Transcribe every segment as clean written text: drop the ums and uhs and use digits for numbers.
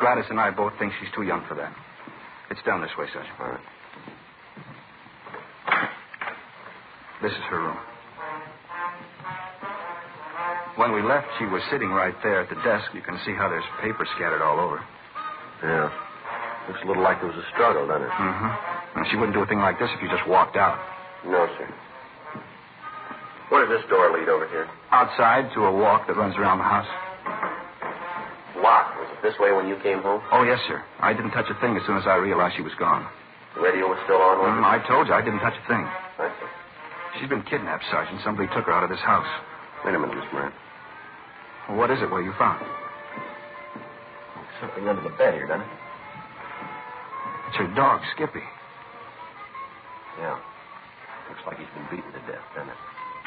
Gladys and I both think she's too young for that. It's down this way, Sergeant. All right. This is her room. When we left, she was sitting right there at the desk. You can see how there's paper scattered all over. Yeah. Looks a little like there was a struggle, doesn't it? Mm-hmm. And she wouldn't do a thing like this if you just walked out. No, sir. Where does this door lead over here? Outside to a walk that runs around the house. Locked. Was it this way when you came home? Oh, yes, sir. I didn't touch a thing as soon as I realized she was gone. The radio was still on, wasn't it? I told you I didn't touch a thing. I see. She's been kidnapped, Sergeant. Somebody took her out of this house. Wait a minute, Miss Moran. Well, what is it? What you found? Something under the bed here, doesn't it? It's her dog, Skippy. Yeah. Looks like he's been beaten to death, doesn't it?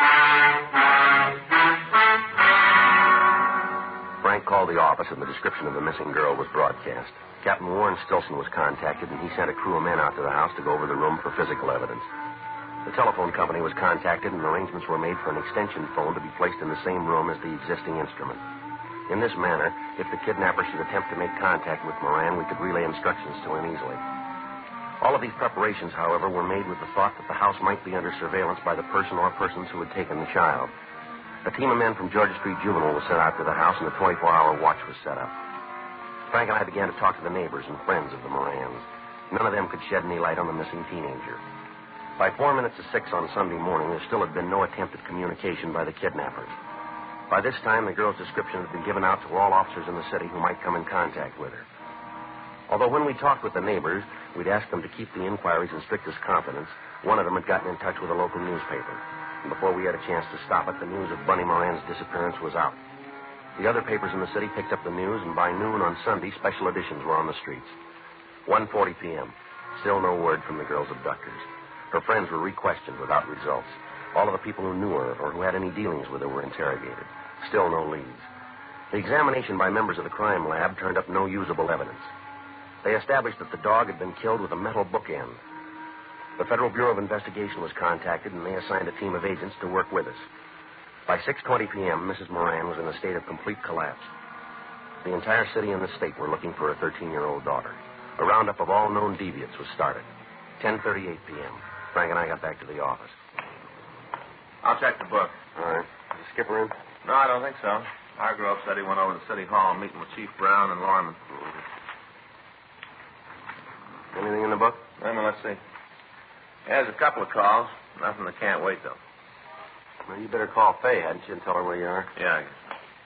Frank called the office and the description of the missing girl was broadcast. Captain Warren Stilson was contacted and he sent a crew of men out to the house to go over the room for physical evidence. The telephone company was contacted and arrangements were made for an extension phone to be placed in the same room as the existing instrument. In this manner, if the kidnapper should attempt to make contact with Moran, we could relay instructions to him easily. All of these preparations, however, were made with the thought that the house might be under surveillance by the person or persons who had taken the child. A team of men from Georgia Street Juvenile was sent out to the house and a 24-hour watch was set up. Frank and I began to talk to the neighbors and friends of the Morans. None of them could shed any light on the missing teenager. By 4 minutes to 6 on Sunday morning, there still had been no attempt at communication by the kidnappers. By this time, the girl's description had been given out to all officers in the city who might come in contact with her. Although when we talked with the neighbors, we'd asked them to keep the inquiries in strictest confidence, one of them had gotten in touch with a local newspaper. And before we had a chance to stop it, the news of Bunny Moran's disappearance was out. The other papers in the city picked up the news, and by noon on Sunday, special editions were on the streets. 1:40 p.m. Still no word from the girl's abductors. Her friends were re-questioned without results. All of the people who knew her or who had any dealings with her were interrogated. Still no leads. The examination by members of the crime lab turned up no usable evidence. They established that the dog had been killed with a metal bookend. The Federal Bureau of Investigation was contacted, and they assigned a team of agents to work with us. By 6:20 p.m., Mrs. Moran was in a state of complete collapse. The entire city and the state were looking for a 13-year-old daughter. A roundup of all known deviants was started. 10:38 p.m. Frank and I got back to the office. I'll check the book. All right. Is the skipper in? No, I don't think so. Hargrove said he went over to City Hall meeting with Chief Brown and Lorman. Anything in the book? Let's see. Yeah, there's a couple of calls. Nothing that can't wait, though. Well, you better call Fay, hadn't you, and tell her where you are? Yeah, I guess.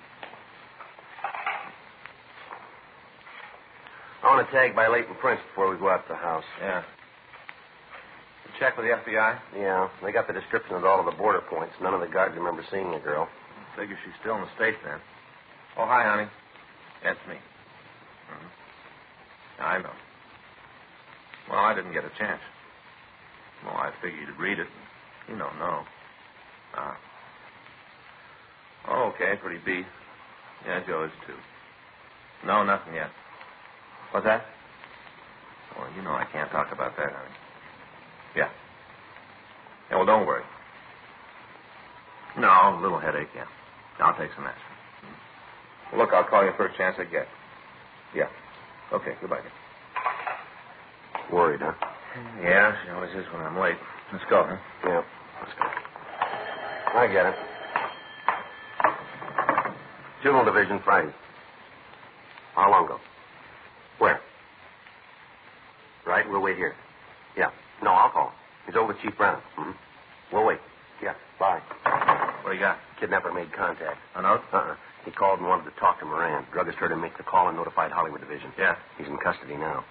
I want to tag by Leighton Prince before we go out to the house. Yeah. You check with the FBI? Yeah, they got the description of all of the border points. None of the guards remember seeing the girl. Figure she's still in the States, then. Oh, hi, honey. That's me. Mm-hmm. I know. Well, I didn't get a chance. Well, I figured you'd read it. You don't know. Oh, okay, pretty beat. Yeah, Joe is, too. No, nothing yet. What's that? Well, you know I can't talk about that, honey. Yeah. Yeah, well, don't worry. No, a little headache, yeah. I'll take some aspirin. Well, look, I'll call you first chance I get. Yeah. Okay, goodbye. Worried, huh? Yeah, she always is when I'm late. Let's go, huh? Yeah, let's go. I get it. Juvenile Division, Friday. How long ago? Where? Right, we'll wait here. Yeah. No, I'll call him. He's over with Chief Brown. Mm-hmm. We'll wait. Yeah, bye. What do you got? Kidnapper made contact. A note? He called and wanted to talk to Moran. Druggist heard him make the call and notified Hollywood Division. Yeah. He's in custody now.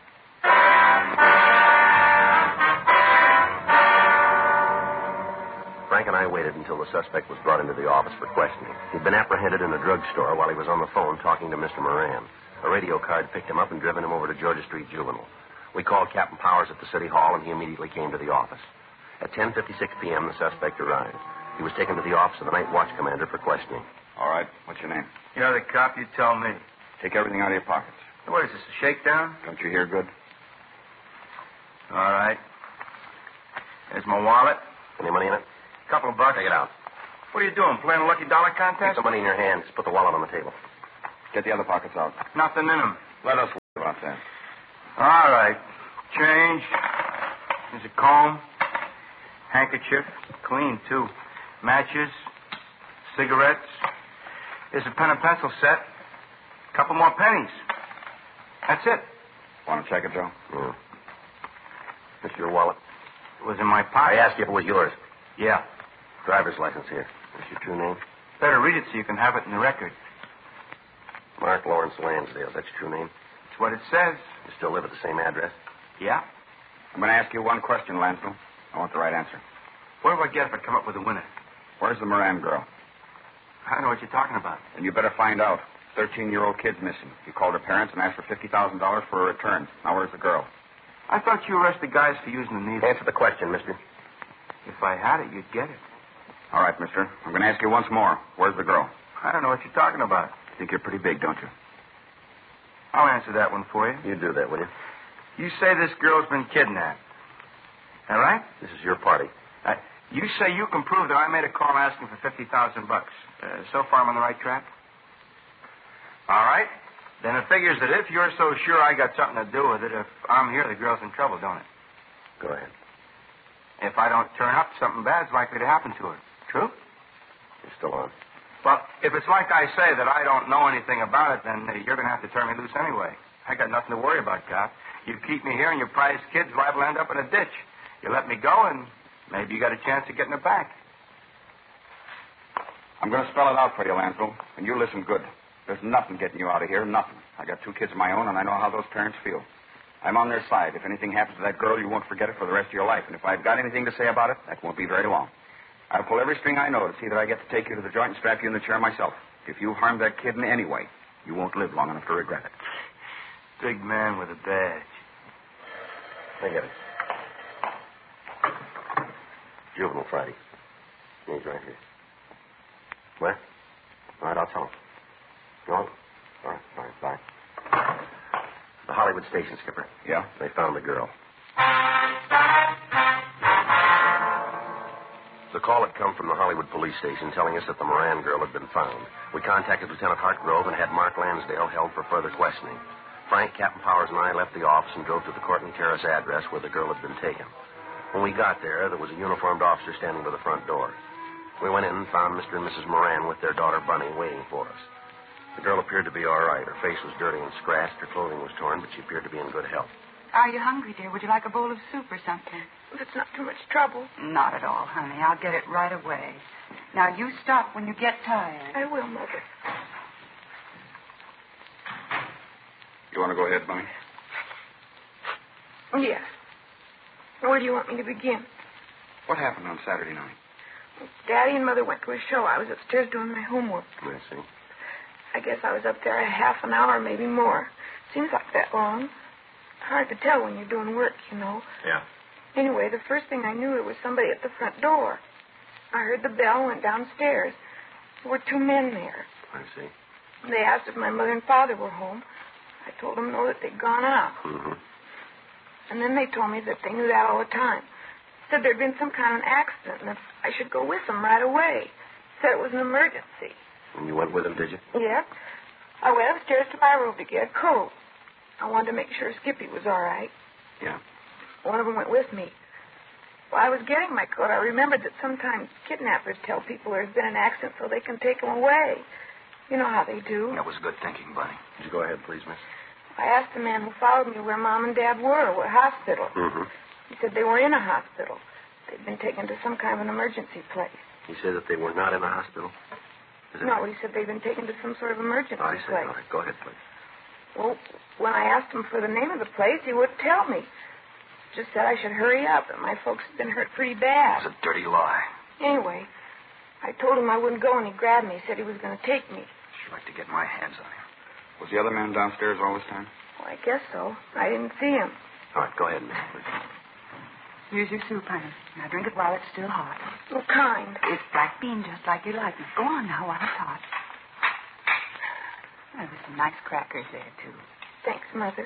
Frank and I waited until the suspect was brought into the office for questioning. He'd been apprehended in a drugstore while he was on the phone talking to Mr. Moran. A radio card picked him up and driven him over to Georgia Street Juvenile. We called Captain Powers at the City Hall, and he immediately came to the office. At 10:56 p.m., the suspect arrived. He was taken to the office of the night watch commander for questioning. All right. What's your name? You're the cop. You tell me. Take everything out of your pockets. What is this, a shakedown? Don't you hear good? All right. There's my wallet. Any money in it? Couple of bucks. Take it out. What are you doing, playing a lucky dollar Keep contest? the money in your hand. Just put the wallet on the table. Get the other pockets out. Nothing in them. Let us about that. All right. Change. There's a comb. Handkerchief. Clean, too. Matches. Cigarettes. There's a pen and pencil set. A couple more pennies. That's it. Want to check it, Joe? Yeah. This your wallet? It was in my I pocket. asked you if it was yours. Yeah. Driver's license here. What's your true name? Better read it so you can have it in the record. Mark Lawrence Lansdale. That's your true name? It's what it says. You still live at the same address? Yeah? I'm going to ask you one question, Lansdale. I want the right answer. What do I get if I come up with a winner? Where's the Moran girl? I don't know what you're talking about. And you better find out. 13-year-old kid's missing. You called her parents and asked for $50,000 for a return. Now, where's the girl? I thought you arrested guys for using the needle. Answer the question, mister. If I had it, you'd get it. All right, mister. I'm going to ask you once more. Where's the girl? I don't know what you're talking about. You think you're pretty big, don't you? I'll answer that one for you. You do that, will you? You say this girl's been kidnapped. All right? This is your party. You say you can prove that I made a call asking for $50,000. So far, I'm on the right track? All right. Then it figures that if you're so sure I got something to do with it, if I'm here, the girl's in trouble, don't it? Go ahead. If I don't turn up, something bad's likely to happen to her. True? You're still on. Well, if it's like I say that I don't know anything about it, then you're going to have to turn me loose anyway. I got nothing to worry about, Cop. You keep me here and your prize kid's liable to end up in a ditch. You let me go and maybe you got a chance of getting her back. I'm going to spell it out for you, Lansdale, and you listen good. There's nothing getting you out of here, nothing. I got 2 kids of my own, and I know how those parents feel. I'm on their side. If anything happens to that girl, you won't forget it for the rest of your life. And if I've got anything to say about it, that won't be very long. I'll pull every string I know to see that I get to take you to the joint and strap you in the chair myself. If you harm that kid in any way, you won't live long enough to regret it. Big man with a badge. I get it. Juvenile Friday. He's right here. What? All right, I'll tell him. No? All right, bye. The Hollywood station, Skipper. Yeah? They found the girl. The call had come from the Hollywood police station telling us that the Moran girl had been found. We contacted Lieutenant Hartgrove and had Mark Lansdale held for further questioning. Frank, Captain Powers, and I left the office and drove to the Courtney Terrace address where the girl had been taken. When we got there was a uniformed officer standing by the front door. We went in and found Mr. and Mrs. Moran with their daughter, Bunny, waiting for us. The girl appeared to be all right. Her face was dirty and scratched. Her clothing was torn, but she appeared to be in good health. Are you hungry, dear? Would you like a bowl of soup or something? If it's not too much trouble. Not at all, honey. I'll get it right away. Now, you stop when you get tired. I will, Mother. You want to go ahead, Bunny? Yes. Where do you want me to begin? What happened on Saturday night? Daddy and Mother went to a show. I was upstairs doing my homework. I see. I guess I was up there a half an hour, maybe more. Seems like that long. Hard to tell when you're doing work, you know. Yeah. Anyway, the first thing I knew, there was somebody at the front door. I heard the bell and went downstairs. There were 2 men there. I see. They asked if my mother and father were home. I told them no, that they'd gone out. Mm-hmm. And then they told me that they knew that all the time. Said there'd been some kind of an accident and if I should go with them right away. Said it was an emergency. And you went with them, did you? Yeah. I went upstairs to my room to get a coat. I wanted to make sure Skippy was all right. Yeah. One of them went with me. While I was getting my coat, I remembered that sometimes kidnappers tell people there's been an accident so they can take them away. You know how they do. That was good thinking, Bunny. Would you go ahead, please, miss? I asked the man who followed me where Mom and Dad were, what hospital. Mm-hmm. He said they were in a hospital. They'd been taken to some kind of an emergency place. He said that they were not in a hospital? No, he said they'd been taken to some sort of emergency I see. place. All right, go ahead, please. Well, when I asked him for the name of the place, he wouldn't tell me. Just said I should hurry up, that my folks had been hurt pretty bad. It's a dirty lie. Anyway, I told him I wouldn't go, and he grabbed me. He said he was going to take me. Sure like to get my hands on him. Was the other man downstairs all this time? Well, I guess so. I didn't see him. All right, go ahead, miss, please. Here's your soup, honey. Now, drink it while it's still hot. Oh, kind. It's black bean, just like you like it. Go on now while it's hot. Oh, there's some nice crackers there, too. Thanks, Mother.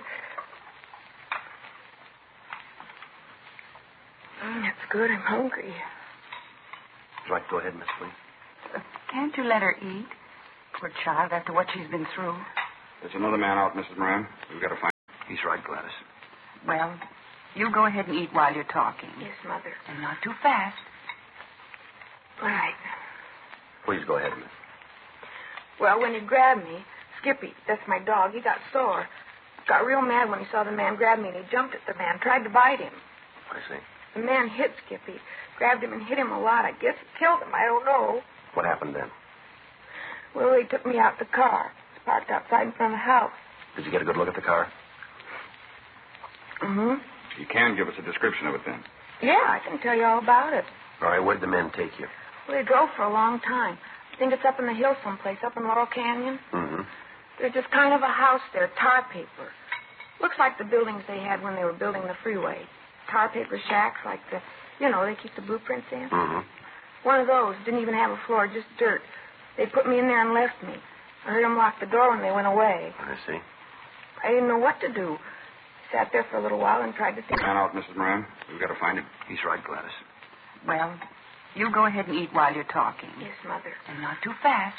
That's good. I'm hungry. Would you like to go ahead, miss, please? Can't you let her eat? Poor child, after what she's been through. There's another man out, Mrs. Moran. We've got to find right, Gladys. Well, you go ahead and eat while you're talking. Yes, Mother. And not too fast. All right. Please go ahead, miss. Well, when he grabbed me, Skippy, that's my dog, he got sore. Got real mad when he saw the man grab me, and he jumped at the man, tried to bite him. I see. The man hit Skippy, grabbed him and hit him a lot. I guess it killed him. I don't know. What happened then? Well, they took me out the car. It's parked outside in front of the house. Did you get a good look at the car? Mm-hmm. You can give us a description of it then. Yeah, I can tell you all about it. All right, where'd the men take you? Well, they drove for a long time. I think it's up in the hills someplace, up in Laurel Canyon. Mm-hmm. There's just kind of a house there, tar paper. Looks like the buildings they had when they were building the freeway. Tar paper shacks like the, they keep the blueprints in. Mm-hmm. One of those. Didn't even have a floor, just dirt. They put me in there and left me. I heard them lock the door when they went away. I see. I didn't know what to do. Sat there for a little while and tried to think. Pan out, Mrs. Moran. We've got to find him. He's right, Gladys. Well, you go ahead and eat while you're talking. Yes, Mother. And not too fast.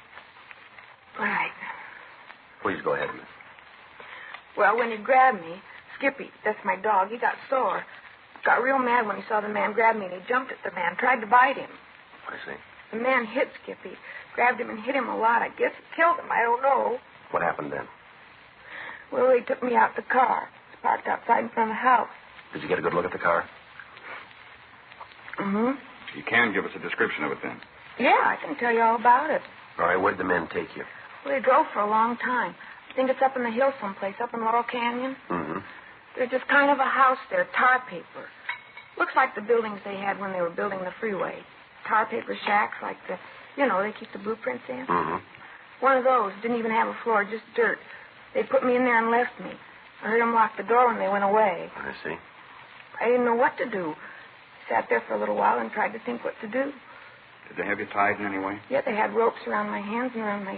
All right. Please go ahead, miss. Well, when he grabbed me, Skippy, that's my dog, he got sore. Got real mad when he saw the man grab me, and he jumped at the man, tried to bite him. I see. The man hit Skippy, grabbed him and hit him a lot. I guess it killed him. I don't know. What happened then? Well, they took me out the car. It's parked outside in front of the house. Did you get a good look at the car? Mm-hmm. You can give us a description of it then. Yeah, I can tell you all about it. All right, where'd the men take you? Well, they drove for a long time. I think it's up in the hills someplace, up in Laurel Canyon. Mm-hmm. There's just kind of a house there, tar paper. Looks like the buildings they had when they were building the freeway. Tar paper shacks like the, they keep the blueprints in. Mm-hmm. One of those. Didn't even have a floor, just dirt. They put me in there and left me. I heard them lock the door when they went away. I see. I didn't know what to do. Sat there for a little while and tried to think what to do. Did they have you tied in any way? Yeah, they had ropes around my hands and around my